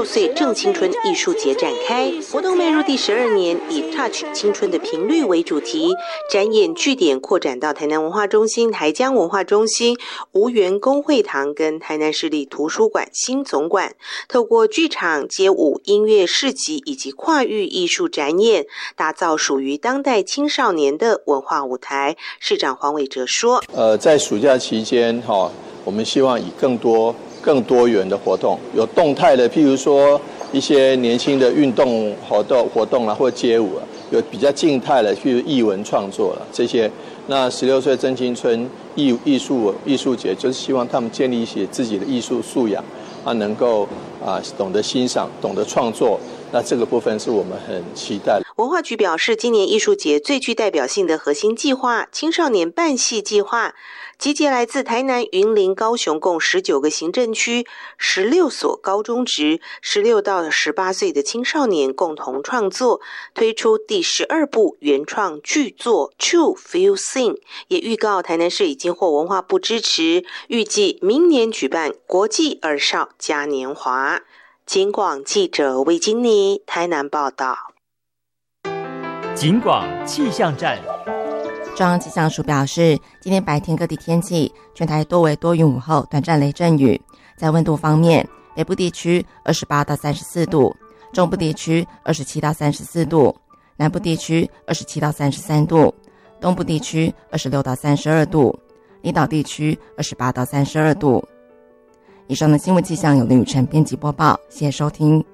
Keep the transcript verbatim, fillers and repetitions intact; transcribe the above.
六岁正青春艺术节展开，活动迈入第十二年，以 Touch 青春的频率为主题，展演据点扩展到台南文化中心、台江文化中心、吴园公会堂跟台南市立图书馆新总馆，透过剧场、街舞、音乐、市集以及跨域艺术展演，打造属于当代青少年的文化舞台。市长黄伟哲说：“ 呃，在暑假期间，哈、哦，我们希望以更多。”更多元的活动，有动态的，譬如说一些年轻的运动活动活动啊，或街舞啊；有比较静态的，譬如艺文创作了这些。那十六岁正青春艺艺术艺术节，就是希望他们建立一些自己的艺术素养，啊，能够啊懂得欣赏，懂得创作。那这个部分是我们很期待的。 文化局表示，今年艺术节最具代表性的核心计划——青少年伴戏计划，集结来自台南、云林、高雄共十九个行政区、十六所高中职、十六到十八岁的青少年共同创作，推出第十二部原创剧作《True Feel Sing》，也预告台南市已经获文化部支持，预计明年举办国际儿少嘉年华。警广记者魏金妮台南报道。 警广气象站。 中央气象署表示，今天白天各地天气，全台多为多云午后短暂雷阵雨。在温度方面，北部地区二十八到三十四度，中部地区二十七到三十四度，南部地区二十七到三十三度，东部地区二十六到三十二度，离岛地区二十八到三十二度。以上的新闻气象由林宇辰编辑播报，谢谢收听。